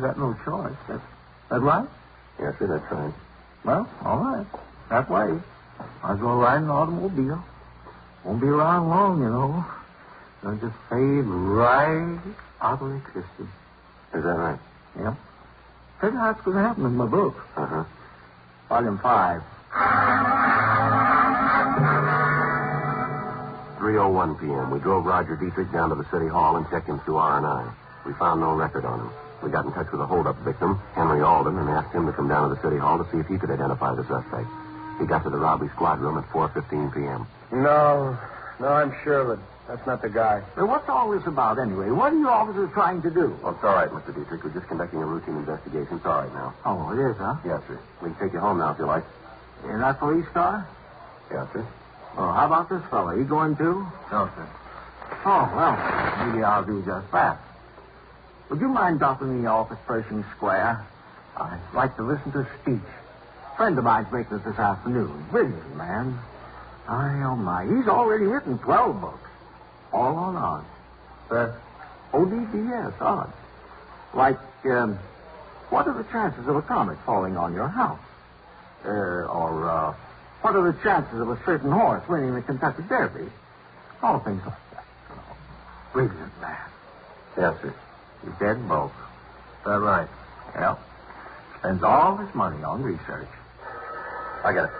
got no choice. That right? Yes, sir, that's right. Well, all right. That way. Might as well ride an automobile. Won't be around long, you know. They'll just fade right out of existence. Is that right? Yep. Figure that's going to happen in my book. Uh-huh. Volume 5. 3:01 p.m. We drove Roger Dietrich down to the city hall and checked him through R&I. We found no record on him. We got in touch with the holdup victim, Henry Alden, and asked him to come down to the city hall to see if he could identify the suspect. He got to the robbery squad room at 4:15 p.m. No, I'm sure that that's not the guy. Well, what's all this about, anyway? What are you officers trying to do? Well, it's all right, Mr. Dietrich. We're just conducting a routine investigation. It's all right now. Oh, it is, huh? Yes, sir. We can take you home now if you like. You're not police car? Yes, sir. Oh, how about this fella? He going too? No, sir. Oh, well, maybe I'll do just that. Would you mind dropping me off at Pershing Square? I'd like to listen to a speech. A friend of mine's making it this afternoon. Brilliant, man. Oh, my. He's already written 12 books. All on odds. ODDS, odds. Like, what are the chances of a comet falling on your house? What are the chances of a certain horse winning the Kentucky Derby? All things like that. Brilliant, man. Yes, sir. He's dead broke. Is that right? Yep. Spends all his money on research. I got it.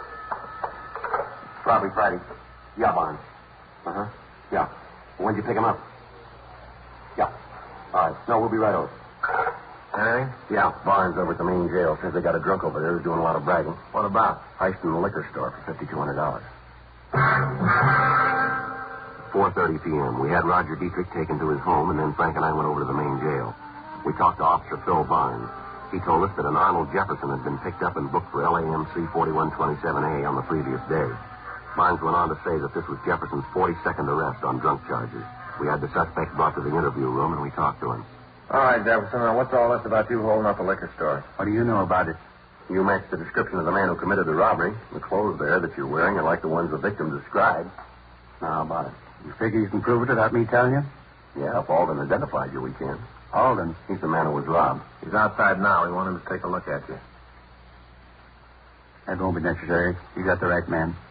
Robbery Friday. Yeah, Barnes. Uh-huh. Yeah. When'd you pick him up? Yeah. All right. No, we'll be right over. Anything? Yeah, Barnes over at the main jail says they got a drunk over there who's doing a lot of bragging. What about? Heist in the liquor store for $5,200. 4:30 p.m. We had Roger Dietrich taken to his home, and then Frank and I went over to the main jail. We talked to Officer Phil Barnes. He told us that an Arnold Jefferson had been picked up and booked for LAMC 4127A on the previous day. Barnes went on to say that this was Jefferson's 42nd arrest on drunk charges. We had the suspect brought to the interview room, and we talked to him. All right, Jefferson. Now, what's all this about you holding up a liquor store? What do you know about it? You matched the description of the man who committed the robbery. The clothes there that you're wearing are like the ones the victim described. Now, how about it? You figure you can prove it without me telling you? Yeah, if Alden identified you, we can. Alden? He's the man who was robbed. He's outside now. We want him to take a look at you. That won't be necessary. You got the right man.